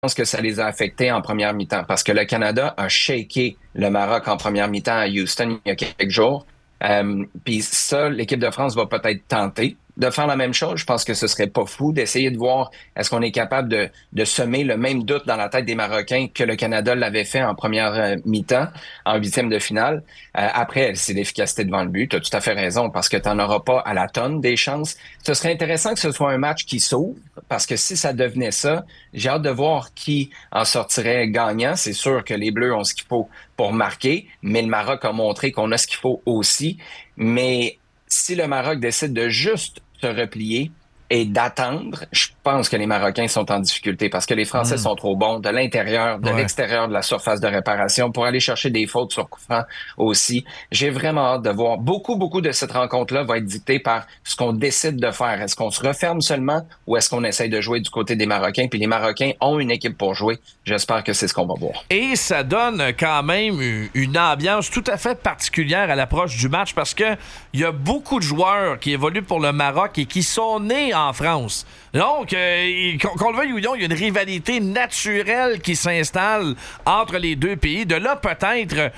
pense que ça les a affectés en première mi-temps parce que le Canada a shaké le Maroc en première mi-temps à Houston il y a quelques jours. Puis ça, l'équipe de France va peut-être tenter de faire la même chose. Je pense que ce serait pas fou d'essayer de voir est-ce qu'on est capable de semer le même doute dans la tête des Marocains que le Canada l'avait fait en première mi-temps, en huitième de finale. Après, c'est l'efficacité devant le but. Tu as tout à fait raison parce que tu n'en auras pas à la tonne des chances. Ce serait intéressant que ce soit un match qui s'ouvre parce que si ça devenait ça, j'ai hâte de voir qui en sortirait gagnant. C'est sûr que les Bleus ont ce qu'il faut pour marquer, mais le Maroc a montré qu'on a ce qu'il faut aussi. Mais si le Maroc décide de juste se replier et d'attendre, je pense que les Marocains sont en difficulté parce que les Français sont trop bons de l'intérieur, de l'extérieur de la surface de réparation pour aller chercher des fautes sur coup franc aussi. J'ai vraiment hâte de voir. Beaucoup de cette rencontre-là va être dictée par ce qu'on décide de faire. Est-ce qu'on se referme seulement ou est-ce qu'on essaye de jouer du côté des Marocains? Puis les Marocains ont une équipe pour jouer. J'espère que c'est ce qu'on va voir. Et ça donne quand même une ambiance tout à fait particulière à l'approche du match parce que il y a beaucoup de joueurs qui évoluent pour le Maroc et qui sont nés en France. Donc, qu'on le veuille ou non, il y a une rivalité naturelle qui s'installe entre les deux pays. De là, peut-être,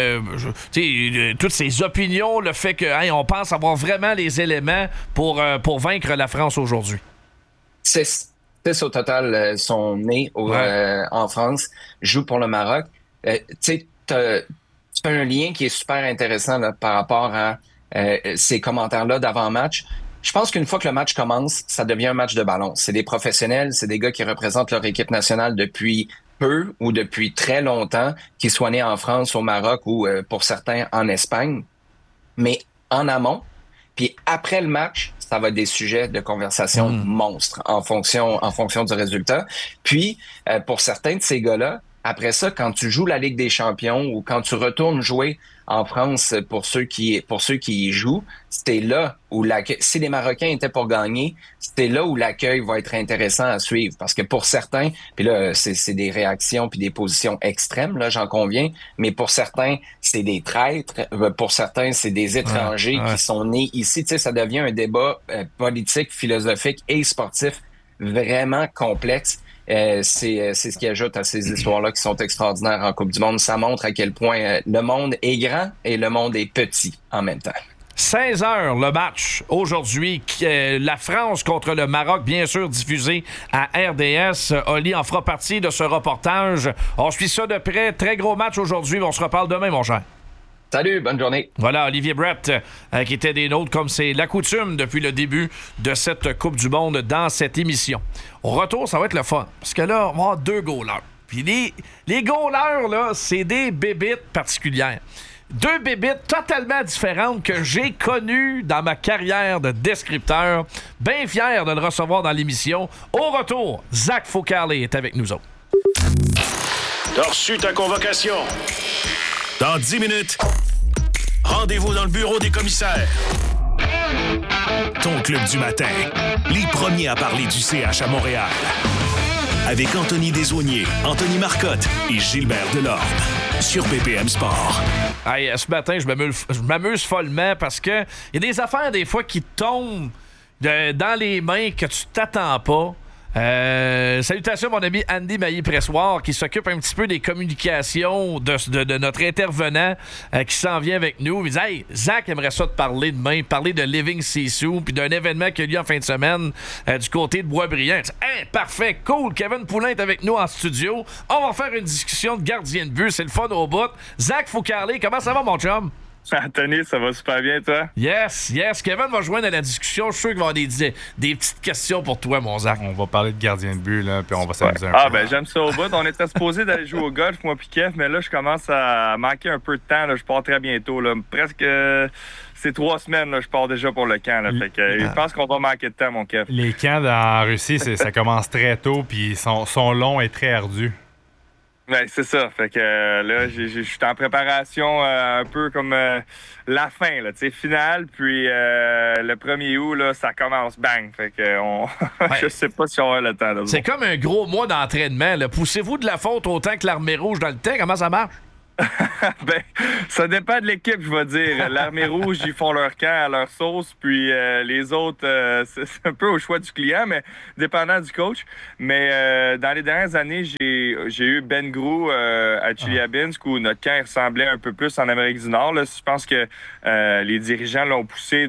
toutes ces opinions, le fait qu'on pense avoir vraiment les éléments pour vaincre la France aujourd'hui. Six au total sont nés en France, jouent pour le Maroc. Tu as un lien qui est super intéressant là, par rapport à ces commentaires-là d'avant-match. Je pense qu'une fois que le match commence, ça devient un match de ballon. C'est des professionnels, c'est des gars qui représentent leur équipe nationale depuis peu ou depuis très longtemps, qu'ils soient nés en France, au Maroc ou pour certains en Espagne. Mais en amont, puis après le match, ça va être des sujets de conversation monstres en fonction du résultat. Puis, pour certains de ces gars-là, après ça, quand tu joues la Ligue des champions ou quand tu retournes jouer en France pour ceux qui y jouent, c'était là où si les Marocains étaient pour gagner, c'était là où l'accueil va être intéressant à suivre. Parce que pour certains, puis là, c'est des réactions puis des positions extrêmes, là, j'en conviens, mais pour certains, c'est des traîtres. Pour certains, c'est des étrangers qui sont nés ici. Tu sais, ça devient un débat politique, philosophique et sportif vraiment complexe. C'est ce qui ajoute à ces histoires-là qui sont extraordinaires en Coupe du Monde. Ça montre à quel point le monde est grand et le monde est petit en même temps. 16h, le match aujourd'hui. La France contre le Maroc, bien sûr, diffusé à RDS. Oli en fera partie de ce reportage. On suit ça de près. Très gros match aujourd'hui. On se reparle demain, mon cher. Salut, bonne journée. Voilà, Olivier Brett, qui était des nôtres comme c'est la coutume depuis le début de cette Coupe du Monde dans cette émission. Au retour, ça va être le fun. Parce que là, on va avoir deux goalers. Puis les goalers, là, c'est des bébites particulières. Deux bébites totalement différentes que j'ai connues dans ma carrière de descripteur. Bien fier de le recevoir dans l'émission. Au retour, Zach Foucarlé est avec nous autres. T'as reçu ta convocation. Dans 10 minutes, rendez-vous dans le bureau des commissaires. Ton club du matin, les premiers à parler du CH à Montréal. Avec Anthony Desaulniers, Anthony Marcotte et Gilbert Delorme. Sur BPM Sport. Hey, ce matin, je m'amuse follement parce que y a des affaires des fois qui tombent dans les mains que tu t'attends pas. Salutations mon ami Andy Maillé-Pressoir qui s'occupe un petit peu des communications de notre intervenant qui s'en vient avec nous. Il dit hey, Zach aimerait ça te parler demain, parler de Living Sissou puis d'un événement qui a lieu en fin de semaine du côté de Boisbriand. Hey, parfait, cool, Kevin Poulin est avec nous en studio. On va faire une discussion de gardien de but, c'est le fun au bout. Zach Foucarlé, comment ça va mon chum? Anthony, ça va super bien, toi? Yes. Kevin va joindre à la discussion. Je suis sûr qu'il va y avoir des petites questions pour toi, mon Zach. On va parler de gardien de but, là, puis on va s'amuser un peu. Ah, ben j'aime ça au bout. On était supposé d'aller jouer au golf, moi puis Kev, mais là, je commence à manquer un peu de temps. Là. Je pars très bientôt. Là. Presque... c'est 3 semaines, là, je pars déjà pour le camp. Là. Fait que, je pense qu'on va manquer de temps, mon Kev. Les camps en Russie, ça commence très tôt, puis sont longs et très ardus. Ben, c'est ça. Fait que là, je suis en préparation un peu comme la fin, là, tu sais, finale. Puis le 1er août, là, ça commence bang. Fait que je sais pas si on va le temps. Là, c'est comme un gros mois d'entraînement. Là. Poussez-vous de la faute autant que l'armée rouge dans le temps? Comment ça marche? Ben, ça dépend de l'équipe, je vais dire. L'Armée rouge, ils font leur camp à leur sauce, puis les autres, c'est un peu au choix du client, mais dépendant du coach. Mais dans les dernières années, j'ai eu Ben Grou à Chelyabinsk, où notre camp ressemblait un peu plus en Amérique du Nord. Là. Je pense que les dirigeants l'ont poussé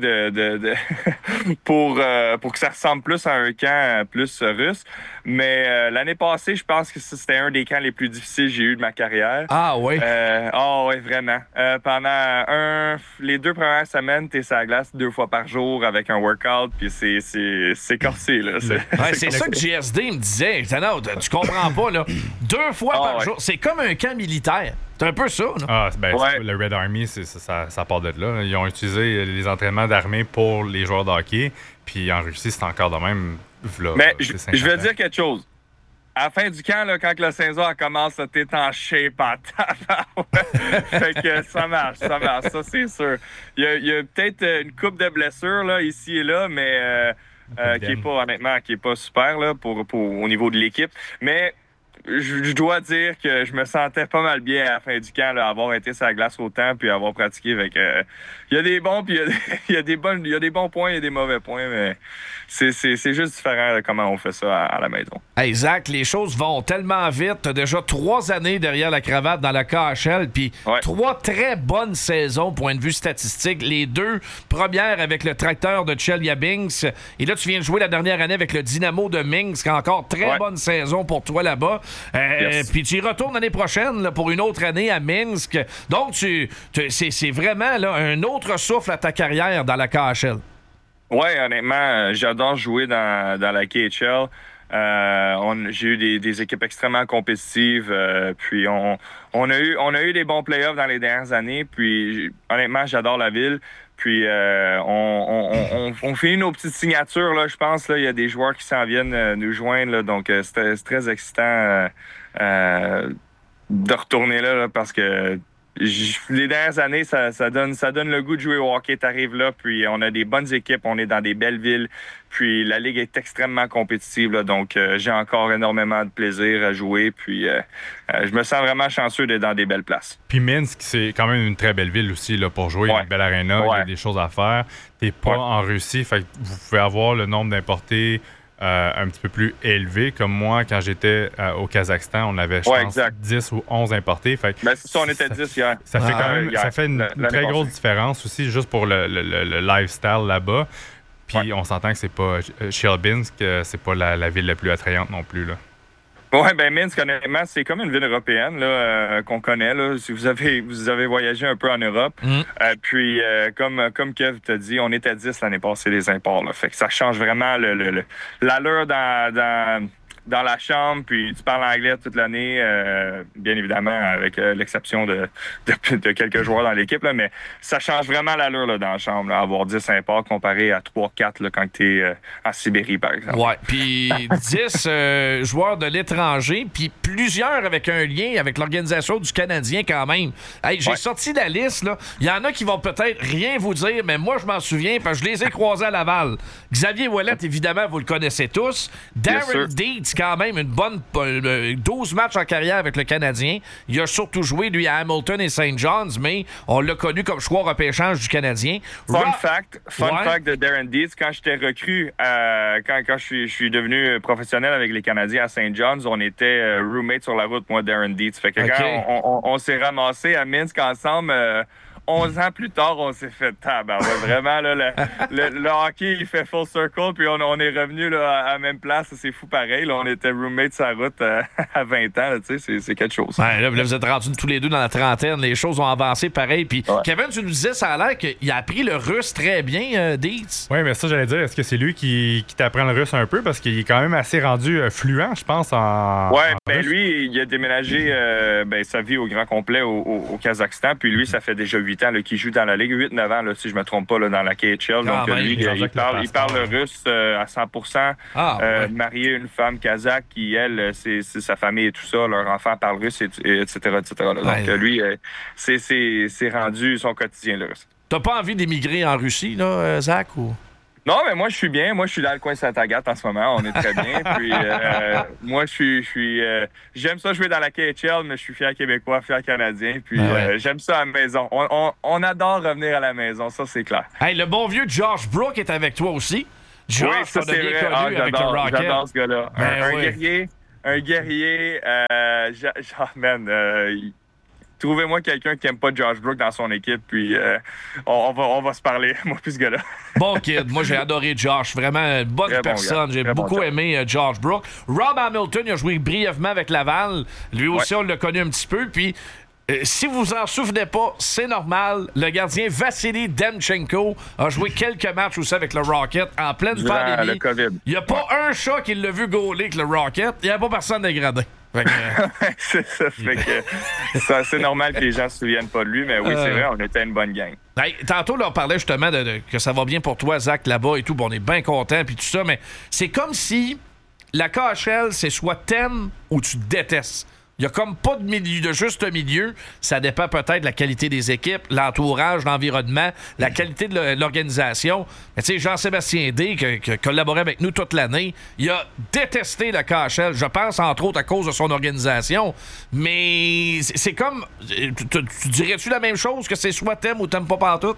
pour que ça ressemble plus à un camp plus russe. Mais l'année passée, je pense que c'était un des camps les plus difficiles que j'ai eu de ma carrière. Ah oui? Oui, vraiment. Pendant les 2 premières semaines, t'es sur la glace 2 fois par jour avec un workout, puis c'est corsé, là. C'est ça que GSD me disait. Non, tu comprends pas, là. 2 fois par jour. C'est comme un camp militaire. C'est un peu ça, là. Le Red Army, ça part de là. Ils ont utilisé les entraînements d'armée pour les joueurs de hockey, puis en Russie, c'est encore de même. Là, mais je vais dire quelque chose. À la fin du camp, là, quand la saison commence, t'es en shape en tabac. Fait que ça marche, ça c'est sûr. Il y a peut-être une coupe de blessures là, ici et là, mais qui est pas super là, pour au niveau de l'équipe. Mais je dois dire que je me sentais pas mal bien à la fin du camp, là, avoir été sur la glace autant puis avoir pratiqué avec. Il y a des bons puis il y a des bons points, il y a des mauvais points, mais c'est juste différent de comment on fait ça à la maison. Hey Zach, les choses vont tellement vite. T'as déjà 3 années derrière la cravate dans la KHL, puis 3 très bonnes saisons, point de vue statistique. Les 2 premières avec le tracteur de Chelyabinsk. Et là, tu viens de jouer la dernière année avec le Dynamo de Minsk. Encore très bonne saison pour toi là-bas. Puis tu y retournes l'année prochaine là, pour une autre année à Minsk. Donc, c'est vraiment là, un autre souffle à ta carrière dans la KHL. Oui, honnêtement, j'adore jouer dans la KHL. J'ai eu des équipes extrêmement compétitives. Puis on a eu des bons playoffs dans les dernières années. Puis honnêtement, j'adore la ville. Puis on fait nos petites signatures, là, je pense. Là, il y a des joueurs qui s'en viennent nous joindre. Là, donc c'est très excitant de retourner là parce que les dernières années, ça donne le goût de jouer au hockey. T'arrives là, puis on a des bonnes équipes, on est dans des belles villes, puis la ligue est extrêmement compétitive, là, donc j'ai encore énormément de plaisir à jouer, puis je me sens vraiment chanceux d'être dans des belles places. Puis Minsk, c'est quand même une très belle ville aussi là, pour jouer, une belle aréna, il y a des choses à faire. T'es pas en Russie, fait que vous pouvez avoir le nombre d'importés un petit peu plus élevé. Comme moi, quand j'étais au Kazakhstan, on avait, je pense, 10 ou 11 importés. Fait c'est ça, on était 10 hier. Ça fait quand même ça fait une très grosse différence aussi, juste pour le lifestyle là-bas. Puis on s'entend que c'est pas Chelyabinsk, c'est pas la ville la plus attrayante non plus, là. Oui, Minsk, honnêtement, c'est comme une ville européenne là, qu'on connaît. Là, si vous avez voyagé un peu en Europe. Puis, comme Kev t'a dit, on était 10 l'année passée, les imports. Là, fait que ça change vraiment l'allure dans la chambre, puis tu parles anglais toute l'année, bien évidemment, avec l'exception de quelques joueurs dans l'équipe, là, mais ça change vraiment l'allure là, dans la chambre, là, avoir 10 imports comparé à 3-4 là, quand tu es en Sibérie, par exemple. Ouais, puis 10 joueurs de l'étranger, puis plusieurs avec un lien avec l'organisation du Canadien quand même. Hey, j'ai sorti la liste, là. Il y en a qui vont peut-être rien vous dire, mais moi, je m'en souviens, parce que je les ai croisés à Laval. Xavier Ouellet, évidemment, vous le connaissez tous. Darren Dietz, quand même une bonne 12 matchs en carrière avec le Canadien. Il a surtout joué, lui, à Hamilton et St. John's, mais on l'a connu comme choix repêchage du Canadien. Fun fact de Darren Dietz, quand j'étais recru, quand je suis devenu professionnel avec les Canadiens à St. John's, on était roommates sur la route, moi, Darren Dietz. Fait que quand on s'est ramassés à Minsk ensemble... 11 ans plus tard, on s'est fait vraiment, là, le hockey, il fait full circle, puis on est revenu à la même place. C'est fou pareil. Là, on était roommates sur la route à 20 ans. Là, c'est quelque chose. Ouais, là, vous êtes rendus tous les deux dans la trentaine. Les choses ont avancé pareil. Puis Kevin, tu nous disais, ça a l'air qu'il a appris le russe très bien, Dietz. Oui, mais ça, j'allais dire, est-ce que c'est lui qui t'apprend le russe un peu? Parce qu'il est quand même assez rendu fluent, je pense, en russe. Lui, il a déménagé sa vie au grand complet au Kazakhstan. Puis lui, ça fait déjà 8 ans qu'il joue dans la Ligue, 8-9 ans, là, si je ne me trompe pas, là, dans la KHL. Donc, lui, il parle le russe à 100%. Marié à une femme kazakh qui, elle, c'est sa famille et tout ça. Leur enfant parle russe, etc. Là. Donc, lui, c'est rendu son quotidien, le russe. T'as pas envie d'émigrer en Russie, là, Zach? Ou... Non, mais moi, je suis bien. Moi, je suis dans le coin de Saint-Agathe en ce moment. On est très bien. Puis, moi, j'aime ça jouer dans la KHL, mais je suis fier québécois, fier canadien. Puis, j'aime ça à la maison. On adore revenir à la maison. Ça, c'est clair. Hey, le bon vieux Josh Brook est avec toi aussi. Josh, oui, ça, c'est vrai. Avec le Rocket. J'adore ce gars-là. Un guerrier. Trouvez-moi quelqu'un qui n'aime pas Josh Brook dans son équipe, puis on va se parler, moi puis ce gars-là. Bon kid, moi j'ai adoré Josh, vraiment une bonne personne. J'ai beaucoup aimé Josh Brook. Rob Hamilton, il a joué brièvement avec Laval. Lui aussi, on l'a connu un petit peu, puis si vous vous en souvenez pas, c'est normal. Le gardien Vassili Demchenko a joué quelques matchs aussi avec le Rocket en pleine pandémie. Il n'y a pas un chat qui l'a vu gauler avec le Rocket. Il n'y a pas personne dégradé. C'est ça. Fait que c'est normal que les gens se souviennent pas de lui, mais oui, c'est vrai, on était une bonne gang. Hey, tantôt, là, on parlait justement que ça va bien pour toi, Zach, là-bas et tout. Bon, on est bien content puis tout ça, mais c'est comme si la KHL, c'est soit t'aimes ou tu détestes. Il n'y a comme pas de juste milieu. Ça dépend peut-être de la qualité des équipes, l'entourage, l'environnement, la qualité de l'organisation. Mais tu sais, Jean-Sébastien D, qui a collaboré avec nous toute l'année, il a détesté la KHL, je pense, entre autres, à cause de son organisation. Mais c'est comme... Tu dirais-tu la même chose, que c'est soit t'aimes ou t'aimes pas pantoute?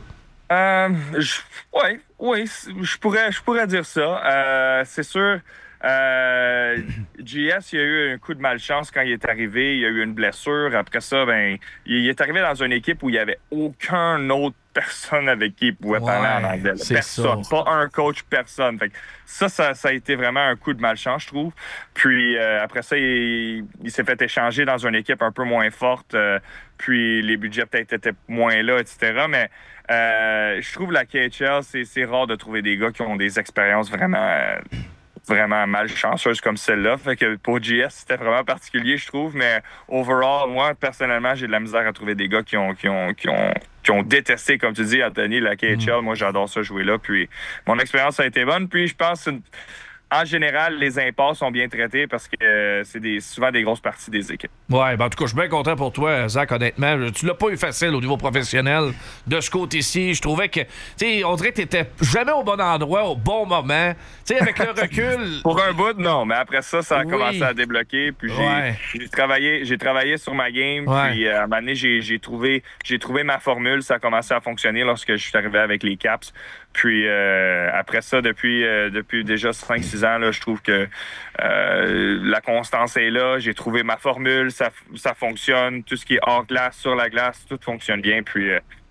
Oui, je pourrais dire ça. C'est sûr... JS, il a eu un coup de malchance quand il est arrivé. Il a eu une blessure. Après ça, il est arrivé dans une équipe où il n'y avait aucune autre personne avec qui il pouvait parler en anglais. Personne. Pas un coach, personne. Fait que ça a été vraiment un coup de malchance, je trouve. Puis après ça, il s'est fait échanger dans une équipe un peu moins forte. Puis les budgets peut-être étaient moins là, etc. Mais je trouve la KHL, c'est rare de trouver des gars qui ont des expériences vraiment malchanceuses comme celle-là. Fait que pour JS, c'était vraiment particulier, je trouve. Mais overall, moi, personnellement, j'ai de la misère à trouver des gars qui ont détesté, comme tu dis, Anthony, la KHL. Moi, j'adore ça jouer là. Puis mon expérience a été bonne. Puis je pense en général, les impasses sont bien traités parce que c'est souvent des grosses parties des équipes. Ouais, en tout cas, je suis bien content pour toi, Zach, honnêtement. Tu l'as pas eu facile au niveau professionnel de ce côté-ci. Je trouvais que, tu sais, on dirait que t'étais jamais au bon endroit, au bon moment. Tu sais, avec le recul... Pour un bout, non, mais après ça a commencé à débloquer. Puis j'ai travaillé sur ma game. Puis à un moment donné, j'ai trouvé ma formule. Ça a commencé à fonctionner lorsque je suis arrivé avec les Caps. Puis après ça, depuis déjà 5-6 ans, là, je trouve que la constance est là. J'ai trouvé ma formule, ça fonctionne. Tout ce qui est hors glace, sur la glace, tout fonctionne bien. Puis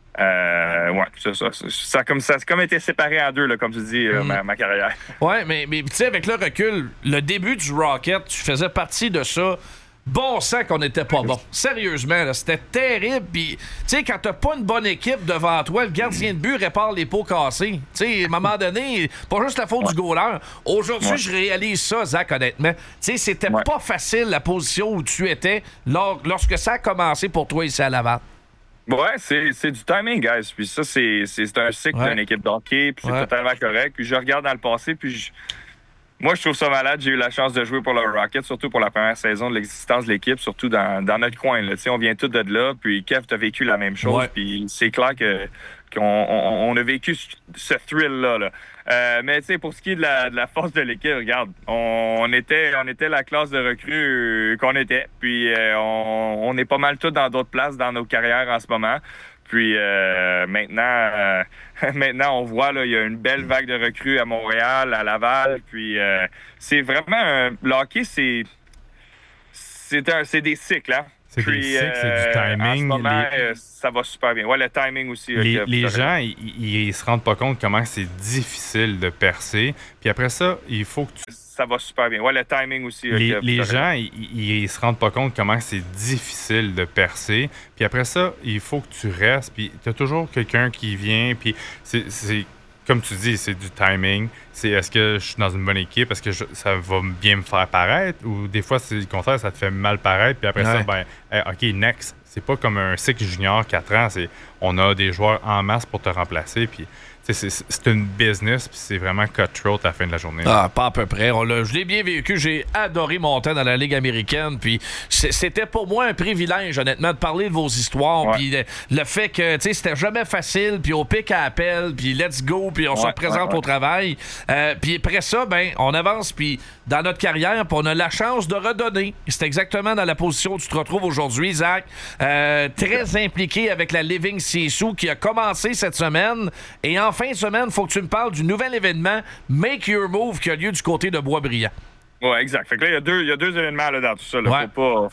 ça a comme été séparé en deux, là, comme tu dis, ma carrière. Ouais, mais tu sais, avec le recul, le début du Rocket, tu faisais partie de ça. Bon sang qu'on n'était pas bon. Sérieusement, là, c'était terrible. Puis, tu sais, quand t'as pas une bonne équipe devant toi, le gardien de but répare les pots cassés. Tu sais, à un moment donné, pas juste la faute du goaler. Aujourd'hui, je réalise ça, Zach, honnêtement. Tu sais, c'était pas facile la position où tu étais lorsque ça a commencé pour toi ici à Laval. Ouais, c'est du timing, guys. Puis ça, c'est un cycle d'une équipe d'hockey. Puis c'est totalement correct. Puis je regarde dans le passé, puis moi, je trouve ça malade. J'ai eu la chance de jouer pour le Rocket, surtout pour la première saison de l'existence de l'équipe, surtout dans notre coin. Là. On vient tous de là, puis Kev, t'as vécu la même chose. Puis c'est clair qu'on a vécu ce thrill-là. Là. Mais pour ce qui est de la force de l'équipe, regarde, on était la classe de recrues qu'on était. Puis on est pas mal tous dans d'autres places dans nos carrières en ce moment. Puis maintenant, on voit, là, il y a une belle vague de recrues à Montréal, à Laval. Puis c'est vraiment le hockey, c'est des cycles, hein? C'est des cycles, c'est du timing. En ce moment, ça va super bien. Ouais, le timing aussi. Les gens, ils se rendent pas compte comment c'est difficile de percer. Puis après ça, il faut que tu... Ça va super bien. Ouais, le timing aussi. Les gens, ils se rendent pas compte comment c'est difficile de percer. Puis après ça, il faut que tu restes. Puis tu as toujours quelqu'un qui vient. Puis c'est comme tu dis, c'est du timing. C'est est-ce que je suis dans une bonne équipe? Est-ce que ça va bien me faire paraître? Ou des fois, c'est le contraire, ça te fait mal paraître. Puis après ça, OK, next. c'est pas comme un cycle junior 4 ans. On a des joueurs en masse pour te remplacer. Puis c'est une business, puis c'est vraiment cutthroat à la fin de la journée. Ah, pas à peu près. Je l'ai bien vécu. J'ai adoré mon temps dans la Ligue américaine. Puis c'était pour moi un privilège, honnêtement, de parler de vos histoires. Puis le fait que c'était jamais facile. Puis au pic à appel. Puis let's go. Puis on se représente au travail. Puis après ça, on avance. Puis dans notre carrière, puis on a la chance de redonner. C'est exactement dans la position où tu te retrouves aujourd'hui, Zach. Très impliqué avec la Living CSU qui a commencé cette semaine. Et en fin de semaine, il faut que tu me parles du nouvel événement Make Your Move qui a lieu du côté de Boisbriand. Oui, exact. Fait que là, il y a deux événements là, dans tout ça. Là.